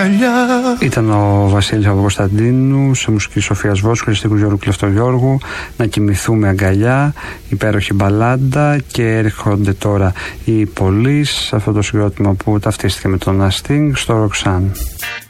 αγκαλιά. Ήταν ο Βασίλης Παπακοσταντίνου, σε μουσική Σοφίας Βόσου, Χριστικού Γιώργου Κλεφτογιώργου. Να κοιμηθούμε αγκαλιά, υπέροχη μπαλάντα. Και έρχονται τώρα οι Police, αυτό το συγκρότημα που ταυτίστηκε με τον Sting, στο Roxanne.